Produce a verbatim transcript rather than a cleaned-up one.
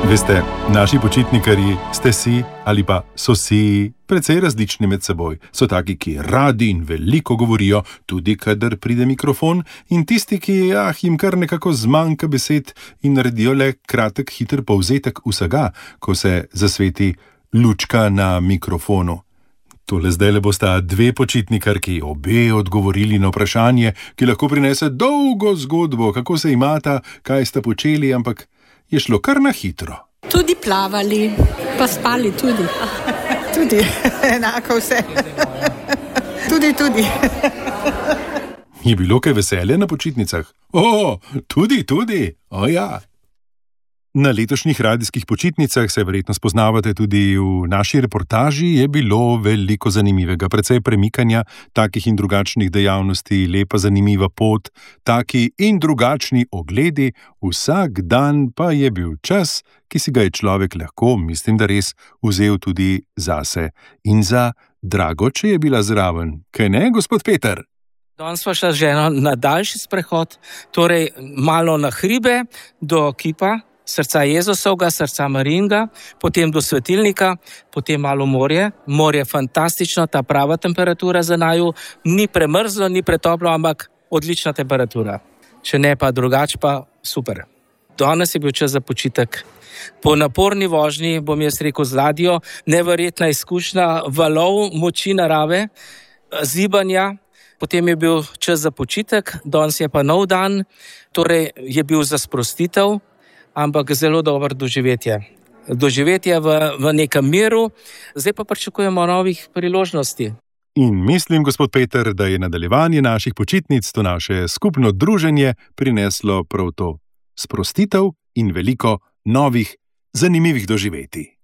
Veste, naši počitnikarji ste si ali pa so si precej različni med seboj. So taki, ki radi in veliko govorijo, tudi kadar pride mikrofon, in tisti, ki ah, jim kar nekako zmanjka besed in naredijo le kratek, hiter povzetek vsega, ko se zasveti lučka na mikrofonu. Tole zdaj le bosta dve počitnikarki, obe odgovorili na vprašanje, ki lahko prinese dolgo zgodbo, kako se imata, kaj sta počeli, ampak je šlo kar na hitro. Tudi plavali, pa spali tudi. Tudi, enako vse. Tudi, tudi. Je bilo kaj veselje na počitnicah? O, tudi, tudi, o ja. Na letošnjih radijskih počitnicah se verjetno spoznavate tudi v naši reportaži, je bilo veliko zanimivega, precej premikanja takih in drugačnih dejavnosti, lepa zanimiva pot, taki in drugačni ogledi, vsak dan pa je bil čas, ki si ga je človek lahko, mislim, da res, vzel tudi zase in za Drago, če je bila zraven. Kaj ne, gospod Peter? Danes sva šla z ženo na daljši sprehod, torej malo na hribe do kipa, srca Jezusovga, srca Marijinga, potem do svetilnika, potem malo morje. Morje je fantastično, ta prava temperatura za naju, ni premrzlo, ni pretoplo, ampak odlična temperatura. Če ne pa drugače, pa super. Danes je bil čas za počitek. Po naporni vožnji, bom jaz rekel z ladjo, neverjetna izkušnja valov, moči narave, zibanja. Potem je bil čas za počitek, danes je pa nov dan, torej je bil za sprostitev, ampak zelo dobro doživetje. Doživetje v, v nekem miru, zdaj pa pričakujemo novih priložnosti. In mislim, gospod Peter, da je nadaljevanje naših počitnic, to naše skupno druženje, prineslo prav to sprostitev in veliko novih, zanimivih doživetij.